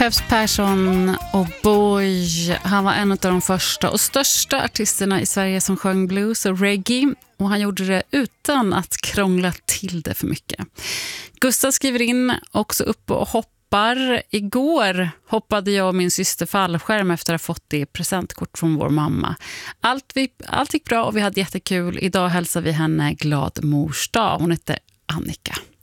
Peps Persson och Boy, han var en av de första och största artisterna i Sverige som sjöng blues och reggae, och han gjorde det utan att krångla till det för mycket. Gustav skriver in också upp och hoppar. Igår hoppade jag och min syster fallskärm efter att ha fått det i presentkort från vår mamma. Allt gick bra och vi hade jättekul. Idag hälsar vi henne glad mors dag. Hon heter Annika.